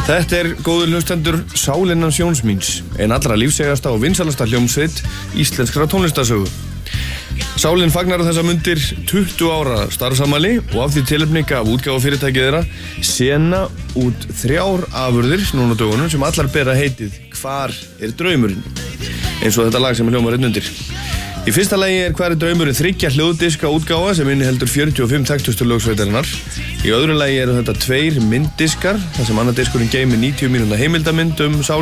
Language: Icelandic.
Þetta góður hlustendur Sálin hans Jóns míns, ein allra lífsegasta og vinsælasta hljómsveit íslenskra tónlistarsögu. Sálin fagnar þessa mundir 20 ára starfsamali og af því tilefni gaf útgáfufyrirtækið þeirra Sena út 3 afurðir núna á dögunum sem allar bera heitið Hvar draumurinn? Eins og þetta lag sem hljómar undir. Í fyrsta lagi Hvar draumurinn 3 hljóðdiska útgáfa sem inniheldur 45 þekktustu lög sveitarinnar. Í öðru lagi eru þetta 2 mynddiskar þar sem annar diskurinn geymir 90 mínútna heimildamynd Sálin